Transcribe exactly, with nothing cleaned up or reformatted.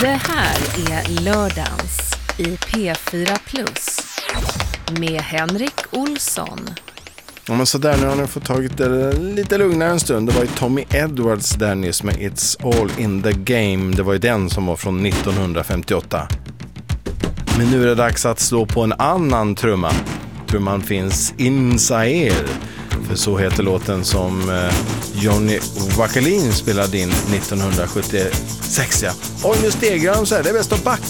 Det här är Lördagens i P fyra Plus med Henrik Olsson. Ja, men så där, nu har ni fått tagit det lite lugnare en stund. Det var ju Tommy Edwards där nyss med It's All In The Game. Det var ju den som var från nittonhundrafemtioåtta. Men nu är det dags att slå på en annan trumma. Trumman finns Inside. För så heter låten som Johnny Wakelin spelade in nittonhundrasjuttiosex. Ja. Oj, nu stegrar de så här. Det är bäst att backa